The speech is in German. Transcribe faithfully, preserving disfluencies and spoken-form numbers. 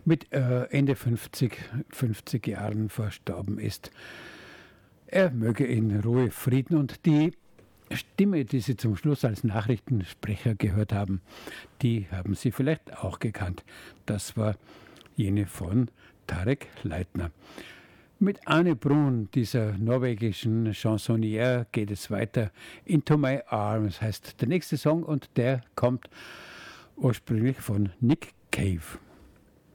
mit äh, Ende fünfzig, fünfzig Jahren verstorben ist. Er möge in Ruhe Frieden, und die Stimme, die Sie zum Schluss als Nachrichtensprecher gehört haben, die haben Sie vielleicht auch gekannt. Das war jene von Tarek Leitner. Mit Anne Brun, dieser norwegischen Chansonnière, geht es weiter. Into My Arms heißt der nächste Song, und der kommt ursprünglich von Nick Cave.